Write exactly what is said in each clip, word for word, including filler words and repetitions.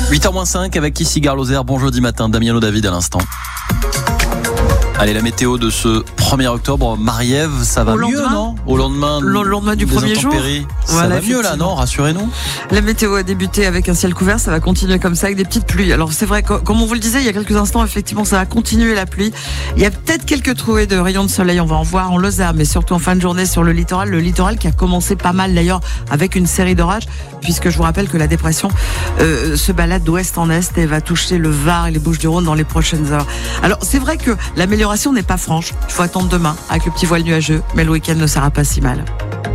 huit heures moins cinq avec ici Gare Lozère. Bon jeudi matin, Damiano David à l'instant. Allez, la météo de ce premier octobre, Marie-Ève, ça va mieux, non ? Au lendemain, le lendemain du premier jour. Ça voilà, va mieux là, non ? Rassurez-nous. La météo a débuté avec un ciel couvert, ça va continuer comme ça avec des petites pluies. Alors c'est vrai, comme on vous le disait il y a quelques instants, effectivement, ça va continuer la pluie. Il y a peut-être quelques trouées de rayons de soleil, on va en voir en Lozère, mais surtout en fin de journée sur le littoral. Le littoral qui a commencé pas mal d'ailleurs avec une série d'orages, puisque je vous rappelle que la dépression euh, se balade d'ouest en est et va toucher le Var et les Bouches-du-Rhône dans les prochaines heures. Alors c'est vrai que l'amélioration n'est pas franche. Il faut attendre demain avec le petit voile nuageux, mais le week-end ne sera pas si mal.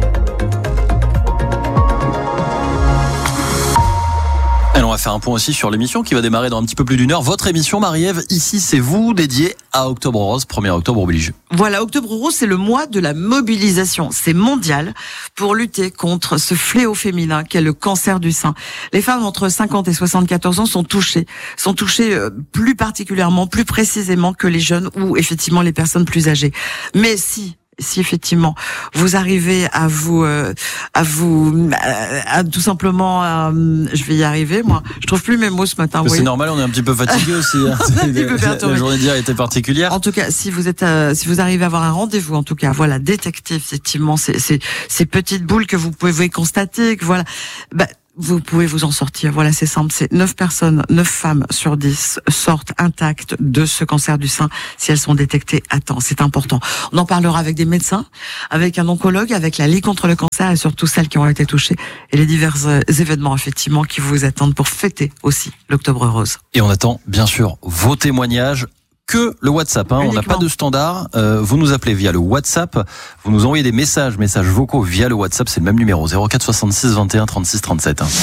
Alors on va faire un point aussi sur l'émission qui va démarrer dans un petit peu plus d'une heure. Votre émission, Marie-Ève, ici c'est vous, dédiée à Octobre Rose, premier octobre oblige. Voilà, Octobre Rose, c'est le mois de la mobilisation. C'est mondial pour lutter contre ce fléau féminin qu'est le cancer du sein. Les femmes entre cinquante et soixante-quatorze ans sont touchées, sont touchées plus particulièrement, plus précisément que les jeunes ou effectivement les personnes plus âgées. Mais si Si effectivement vous arrivez à vous, euh, à vous, à, à tout simplement, euh, je vais y arriver. Moi, je trouve plus mes mots ce matin. C'est normal, on est un petit peu fatigué aussi. Hein. un petit peu la, la journée d'hier était particulière. En tout cas, si vous êtes, euh, si vous arrivez à avoir un rendez-vous, en tout cas, voilà, détecter effectivement ces, ces, ces petites boules que vous pouvez constater, que voilà, bah, vous pouvez vous en sortir. Voilà, c'est simple. C'est neuf personnes, neuf femmes sur dix sortent intactes de ce cancer du sein si elles sont détectées à temps. C'est important. On en parlera avec des médecins, avec un oncologue, avec la Ligue contre le cancer et surtout celles qui ont été touchées et les divers événements effectivement qui vous attendent pour fêter aussi l'Octobre Rose. Et on attend bien sûr vos témoignages. Que le WhatsApp, hein. On n'a pas de standard. Euh, vous nous appelez via le WhatsApp. Vous nous envoyez des messages, messages vocaux via le WhatsApp. C'est le même numéro, zéro quatre soixante-six vingt et un trente-six trente-sept. Hein.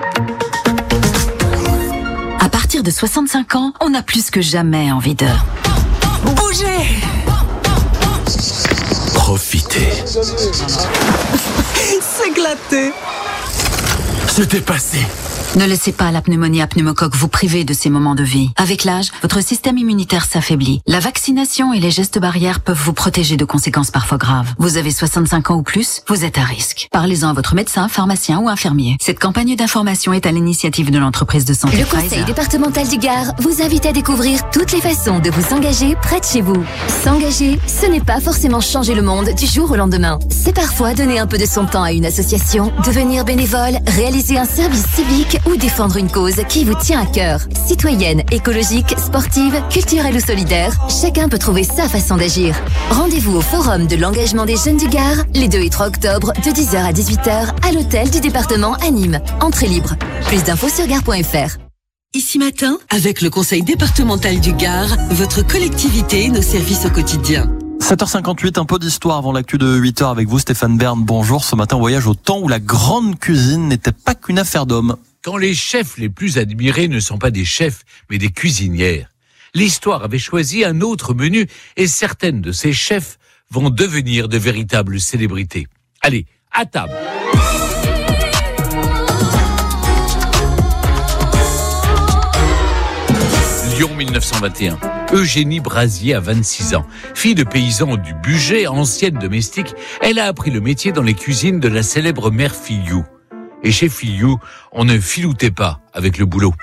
À partir de soixante-cinq ans, on a plus que jamais envie de bouger. Profiter. S'éclater. Se dépasser. Ne laissez pas la pneumonie à pneumocoque vous priver de ces moments de vie. Avec l'âge, votre système immunitaire s'affaiblit. La vaccination et les gestes barrières peuvent vous protéger de conséquences parfois graves. Vous avez soixante-cinq ans ou plus, vous êtes à risque. Parlez-en à votre médecin, pharmacien ou infirmier. Cette campagne d'information est à l'initiative de l'entreprise de santé Le Pfizer. Conseil départemental du Gard vous invite à découvrir toutes les façons de vous engager près de chez vous. S'engager, ce n'est pas forcément changer le monde du jour au lendemain. C'est parfois donner un peu de son temps à une association, devenir bénévole, réaliser un service civique ou défendre une cause qui vous tient à cœur. Citoyenne, écologique, sportive, culturelle ou solidaire, chacun peut trouver sa façon d'agir. Rendez-vous au Forum de l'engagement des jeunes du Gard, les deux et trois octobre, de dix heures à dix-huit heures, à l'hôtel du département à Nîmes. Entrée libre. Plus d'infos sur gare point f r. Ici matin, avec le Conseil départemental du Gard, votre collectivité et nos services au quotidien. sept heures cinquante-huit, un peu d'histoire avant l'actu de huit heures avec vous, Stéphane Bern. Bonjour, ce matin, voyage au temps où la grande cuisine n'était pas qu'une affaire d'hommes. Quand les chefs les plus admirés ne sont pas des chefs, mais des cuisinières. L'histoire avait choisi un autre menu et certaines de ces chefs vont devenir de véritables célébrités. Allez, à table. Lyon mille neuf cent vingt et un. Eugénie Brasier a vingt-six ans. Fille de paysan du Bugey, ancienne domestique, elle a appris le métier dans les cuisines de la célèbre mère Filiou. Et chez Filiou, on ne filoutait pas avec le boulot.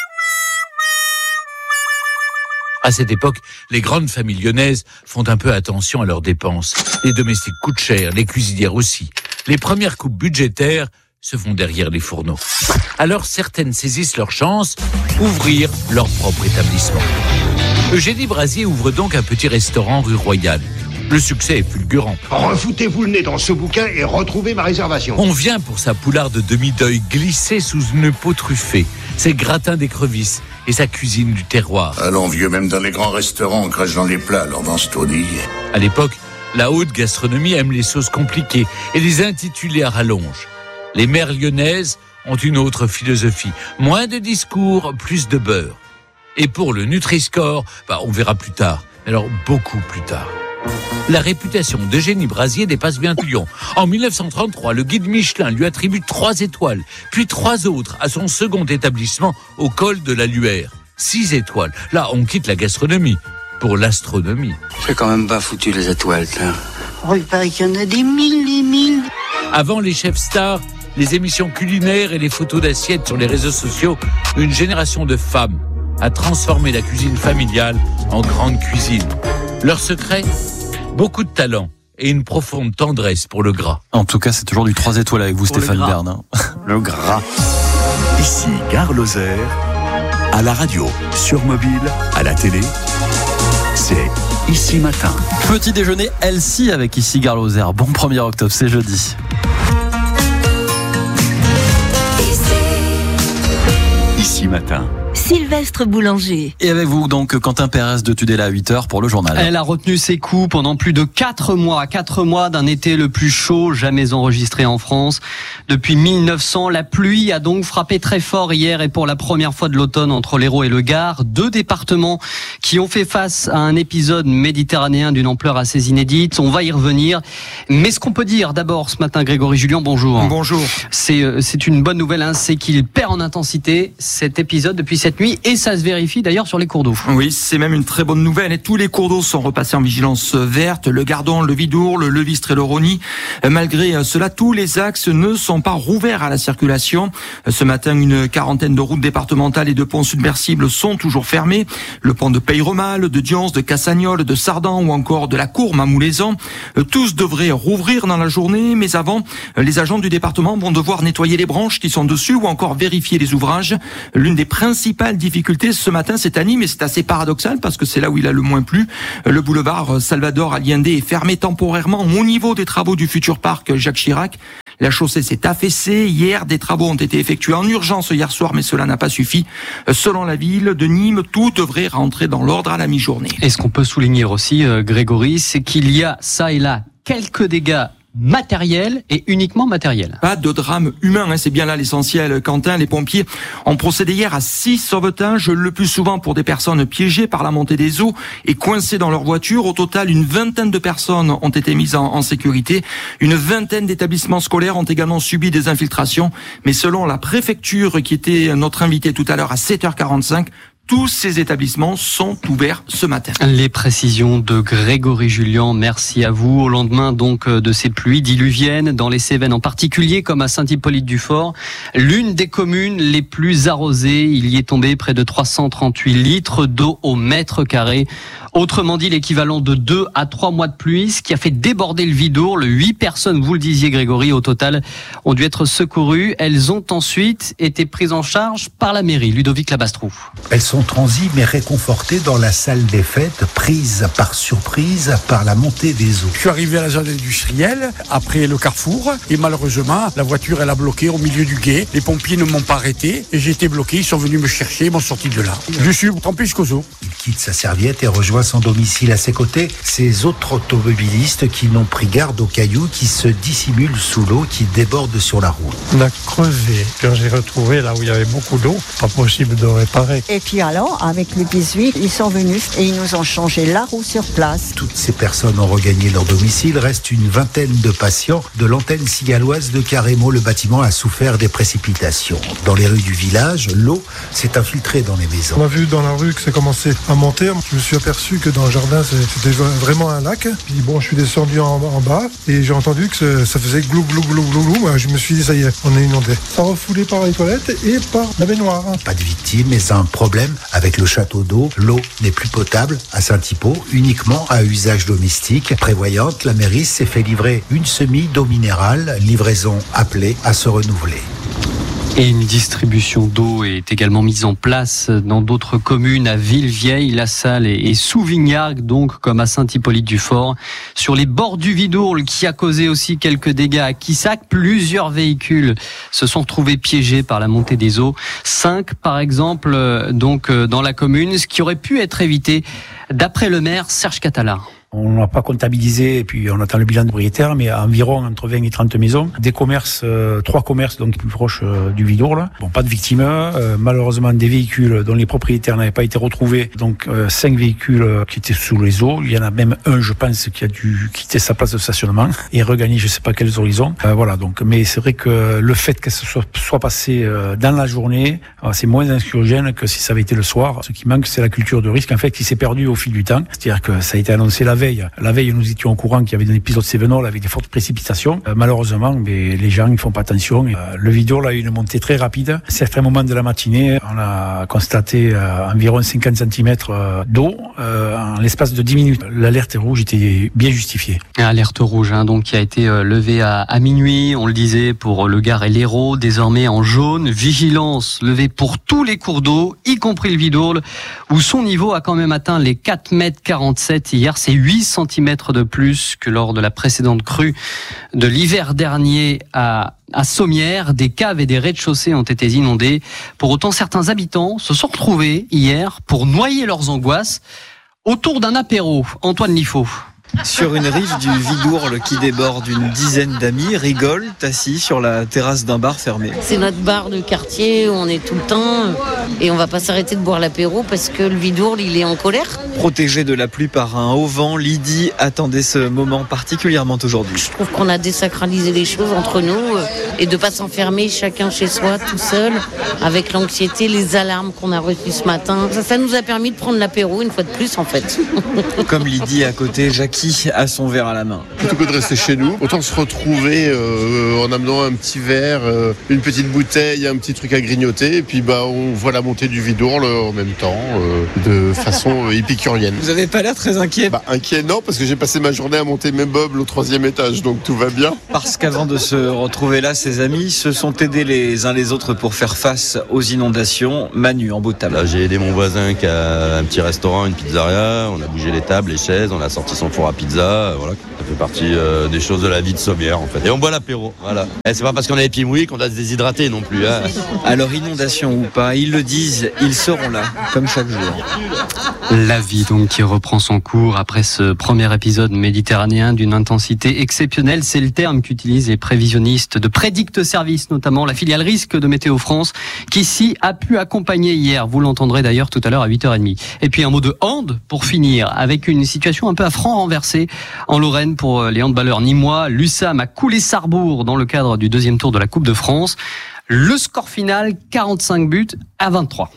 À cette époque, les grandes familles lyonnaises font un peu attention à leurs dépenses. Les domestiques coûtent cher, les cuisinières aussi. Les premières coupes budgétaires se font derrière les fourneaux. Alors certaines saisissent leur chance, ouvrir leur propre établissement. Eugénie Brasier ouvre donc un petit restaurant rue Royale. Le succès est fulgurant. Refoutez-vous le nez dans ce bouquin et retrouvez ma réservation. On vient pour sa poularde de demi-deuil glissée sous une peau truffée, ses gratins d'écrevisses et sa cuisine du terroir. Allons vieux, même dans les grands restaurants, on crache dans les plats, alors dans ce taudis. À l'époque, la haute gastronomie aime les sauces compliquées et les intitulés à rallonge. Les mères lyonnaises ont une autre philosophie. Moins de discours, plus de beurre. Et pour le Nutri-Score, bah, on verra plus tard. Alors, beaucoup plus tard. La réputation d'Eugénie Brasier dépasse bien Lyon. En mille neuf cent trente-trois, le guide Michelin lui attribue trois étoiles, puis trois autres à son second établissement au col de la Luère. Six étoiles. Là, on quitte la gastronomie pour l'astronomie. C'est quand même pas foutu les étoiles, là. Oh, il paraît qu'il y en a des mille, des mille. Avant les chefs stars, les émissions culinaires et les photos d'assiettes sur les réseaux sociaux, une génération de femmes a transformé la cuisine familiale en grande cuisine. Leur secret ? Beaucoup de talent et une profonde tendresse pour le gras. En tout cas, c'est toujours du trois étoiles avec vous, pour Stéphane le Bern. Hein. Le gras. Ici, Gare Lozère, à la radio, sur mobile, à la télé, c'est Ici Matin. Petit déjeuner Elsie avec Ici Gare Lozère. Bon premier octobre, c'est jeudi. Ici Matin. Sylvestre Boulanger. Et avec vous donc Quentin Pérez de Tudela à huit heures pour le journal. Elle a retenu ses coups pendant plus de quatre mois. quatre mois d'un été le plus chaud jamais enregistré en France. Depuis mille neuf cents, la pluie a donc frappé très fort hier et pour la première fois de l'automne entre l'Hérault et le Gard. Deux départements qui ont fait face à un épisode méditerranéen d'une ampleur assez inédite. On va y revenir. Mais ce qu'on peut dire d'abord ce matin, Grégory Julien, bonjour. Bonjour. C'est, c'est une bonne nouvelle, hein, c'est qu'il perd en intensité cet épisode depuis cette nuit et ça se vérifie d'ailleurs sur les cours d'eau. Oui, c'est même une très bonne nouvelle et tous les cours d'eau sont repassés en vigilance verte, le Gardon, le Vidourle, le Levistre et le Rosny. Malgré cela, tous les axes ne sont pas rouverts à la circulation. Ce matin, une quarantaine de routes départementales et de ponts submersibles sont toujours fermés. Le pont de Peyremale, de Dions, de Cassagnol, de Sardan ou encore de la Courme à Moulaisan. Tous devraient rouvrir dans la journée, mais avant, les agents du département vont devoir nettoyer les branches qui sont dessus ou encore vérifier les ouvrages. L'une des principales difficulté ce matin, c'est à Nîmes, et c'est assez paradoxal parce que c'est là où il a le moins plu. Le boulevard Salvador Allende est fermé temporairement au niveau des travaux du futur parc Jacques Chirac. La chaussée s'est affaissée. Hier, des travaux ont été effectués en urgence hier soir, mais cela n'a pas suffi. Selon la ville de Nîmes, tout devrait rentrer dans l'ordre à la mi-journée. Et ce qu'on peut souligner aussi, euh, Grégory, c'est qu'il y a ça et là quelques dégâts matériel et uniquement matériel. Pas de drame humain, hein, c'est bien là l'essentiel. Quentin, les pompiers ont procédé hier à six sauvetages, le plus souvent pour des personnes piégées par la montée des eaux et coincées dans leur voiture. Au total, une vingtaine de personnes ont été mises en, en sécurité. Une vingtaine d'établissements scolaires ont également subi des infiltrations. Mais selon la préfecture, qui était notre invité tout à l'heure à sept heures quarante-cinq, tous ces établissements sont ouverts ce matin. Les précisions de Grégory Julien, merci à vous. Au lendemain donc de ces pluies diluviennes dans les Cévennes en particulier, comme à Saint-Hippolyte-du-Fort, l'une des communes les plus arrosées. Il y est tombé près de trois cent trente-huit litres d'eau au mètre carré. Autrement dit, l'équivalent de deux à trois mois de pluie, ce qui a fait déborder le Vidourle. Huit personnes, vous le disiez Grégory, au total, ont dû être secourues. Elles ont ensuite été prises en charge par la mairie. Ludovic Labastrou. Elles sont transies mais réconfortées dans la salle des fêtes, prises par surprise par la montée des eaux. Je suis arrivé à la zone industrielle, après le carrefour, et malheureusement, la voiture elle a bloqué au milieu du gué. Les pompiers ne m'ont pas arrêté, et j'ai été bloqué, ils sont venus me chercher, ils m'ont sorti de là. Je suis trempé jusqu'aux os. Il quitte sa serviette et rejoint son domicile. À ses côtés, ces autres automobilistes qui n'ont pris garde aux cailloux qui se dissimulent sous l'eau, qui débordent sur la route. On a creusé. Quand j'ai retrouvé là où il y avait beaucoup d'eau, pas possible de réparer. Et puis alors, avec les dix-huit, ils sont venus et ils nous ont changé la roue sur place. Toutes ces personnes ont regagné leur domicile. Reste une vingtaine de patients de l'antenne cigaloise de Carrémo. Le bâtiment a souffert des précipitations. Dans les rues du village, l'eau s'est infiltrée dans les maisons. On a vu dans la rue que ça commençait à monter. Je me suis aperçu que dans le jardin, c'était vraiment un lac. Puis bon, je suis descendu en, en bas et j'ai entendu que ça faisait glou glou glou glou glou. Je me suis dit, ça y est, on est inondé. Ça a refoulé par les toilettes et par la baignoire. Pas de victimes, mais un problème avec le château d'eau. L'eau n'est plus potable à Saint-Hippo, uniquement à usage domestique. Prévoyante, la mairie s'est fait livrer une semi d'eau minérale, livraison appelée à se renouveler. Et une distribution d'eau est également mise en place dans d'autres communes, à Villevieille, La Salle et Souvignac, donc comme à Saint-Hippolyte-du-Fort. Sur les bords du Vidourle, qui a causé aussi quelques dégâts à Quissac, plusieurs véhicules se sont retrouvés piégés par la montée des eaux. Cinq, par exemple, donc dans la commune, ce qui aurait pu être évité, d'après le maire Serge Catala. On n'a pas comptabilisé, et puis on attend le bilan de propriétaire, mais environ entre vingt et trente maisons. Des commerces, euh, trois commerces donc plus proches euh, du Vidourle. Bon, pas de victimes. Euh, malheureusement, des véhicules dont les propriétaires n'avaient pas été retrouvés. Donc, euh, cinq véhicules euh, qui étaient sous les eaux. Il y en a même un, je pense, qui a dû quitter sa place de stationnement et regagner je sais pas quels horizons. Euh, voilà, donc, mais c'est vrai que le fait que ce soit, soit passé euh, dans la journée, euh, c'est moins anxiogène que si ça avait été le soir. Ce qui manque, c'est la culture de risque, en fait, qui s'est perdue au fil du temps. C'est-à-dire que ça a été annoncé la veille veille. La veille, nous étions au courant qu'il y avait un épisode Cévenol avec des fortes précipitations. Euh, malheureusement, mais les gens ils font pas attention. Euh, le Vidorle a eu une montée très rapide. À certains moments de la matinée, on a constaté euh, environ cinquante centimètres d'eau euh, en l'espace de dix minutes. L'alerte rouge était bien justifiée. Alerte rouge, hein, donc qui a été euh, levée à, à minuit, on le disait, pour le Gard et l'Hérault, désormais en jaune. Vigilance levée pour tous les cours d'eau, y compris le Vidorle, où son niveau a quand même atteint les quatre mètres quarante-sept hier. C'est huit centimètres de plus que lors de la précédente crue de l'hiver dernier à À Sommières. Des caves et des rez-de-chaussée ont été inondés. Pour autant, certains habitants se sont retrouvés hier pour noyer leurs angoisses autour d'un apéro. Antoine Liffaut. Sur une rive du Vidorle qui déborde, une dizaine d'amis rigolent assis sur la terrasse d'un bar fermé. C'est notre bar de quartier où on est tout le temps et on va pas s'arrêter de boire l'apéro parce que le Vidorle il est en colère. Protégée de la pluie par un haut vent, Lydie attendait ce moment particulièrement aujourd'hui. Je trouve qu'on a désacralisé les choses entre nous et de pas s'enfermer chacun chez soi tout seul avec l'anxiété, les alarmes qu'on a reçues ce matin. Ça, ça nous a permis de prendre l'apéro une fois de plus en fait. Comme Lydie à côté, Jackie a son verre à la main. Plutôt que de rester chez nous, autant se retrouver euh, en amenant un petit verre, euh, une petite bouteille, un petit truc à grignoter, et puis bah on voit la montée du Vidorle en même temps, euh, de façon épicurienne. Vous avez pas l'air très inquiet. Bah inquiet non, parce que j'ai passé ma journée à monter mes meubles au troisième étage, donc tout va bien. Parce qu'avant de se retrouver là, ses amis se sont aidés les uns les autres pour faire face aux inondations. Manu en bout de table. Là, j'ai aidé mon voisin qui a un petit restaurant, une pizzeria. On a bougé les tables, les chaises, on a sorti son four à pizza. Voilà, ça fait partie euh, des choses de la vie de Sommières en fait. Et on boit l'apéro. Voilà. Et c'est pas parce qu'on a les pieds mouillés qu'on doit se déshydrater non plus. Hein. Alors inondation ou pas, ils le disent, ils seront là, comme chaque jour. La vie donc qui reprend son cours après ce premier épisode méditerranéen d'une intensité exceptionnelle. C'est le terme qu'utilisent les prévisionnistes de Prédicte Service, notamment la filiale risque de Météo France, qui s'y a pu accompagner hier. Vous l'entendrez d'ailleurs tout à l'heure à huit heures trente. Et puis un mot de hand pour finir, avec une situation un peu à franc renversée en Lorraine pour les handballeurs nîmois. L'U S A M a coulé Sarrebourg dans le cadre du deuxième tour de la Coupe de France. Le score final, quarante-cinq buts à vingt-trois.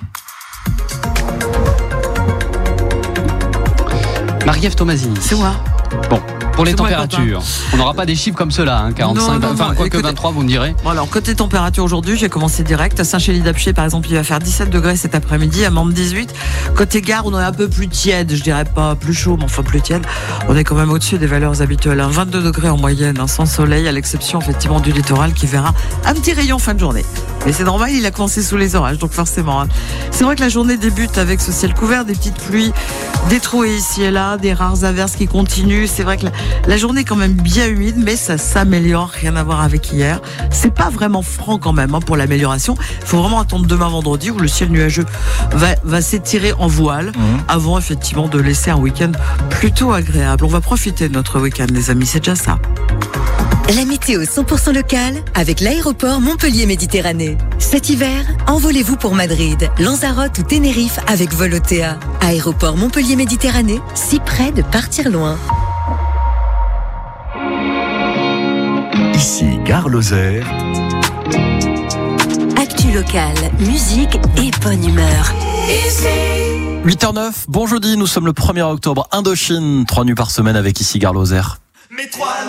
Marie-Ève Tomasini. C'est moi. Bon, pour les C'est températures, on n'aura pas des chiffres comme cela, hein, quarante-cinq, non, non, enfin non, quoi que écoutez, vingt-trois, vous me direz. Bon alors, côté température aujourd'hui, j'ai commencé direct. À Saint-Chély-d'Apcher, par exemple, il va faire dix-sept degrés cet après-midi, à Mende dix-huit. Côté Gare, on est un peu plus tiède, je dirais pas plus chaud, mais enfin plus tiède. On est quand même au-dessus des valeurs habituelles, hein. vingt-deux degrés en moyenne, hein, sans soleil, à l'exception effectivement du littoral qui verra un petit rayon fin de journée. Mais c'est normal, il a commencé sous les orages, donc forcément. Hein. C'est vrai que la journée débute avec ce ciel couvert, des petites pluies, des trouées ici et là, des rares averses qui continuent. C'est vrai que la, la journée est quand même bien humide, mais ça s'améliore, rien à voir avec hier. C'est pas vraiment franc quand même hein, pour l'amélioration. Il faut vraiment attendre demain vendredi où le ciel nuageux va, va s'étirer en voile mmh. avant effectivement de laisser un week-end plutôt agréable. On va profiter de notre week-end, les amis, c'est déjà ça. La météo cent pour cent locale avec l'aéroport Montpellier-Méditerranée. Cet hiver, envolez-vous pour Madrid, Lanzarote ou Tenerife avec Volotea. Aéroport Montpellier-Méditerranée, si près de partir loin. Ici Gare Lozère. Actu locale, musique et bonne humeur. huit heures neuf, bon jeudi, nous sommes le premier octobre. Indochine, trois nuits par semaine avec Ici Gare Lozère.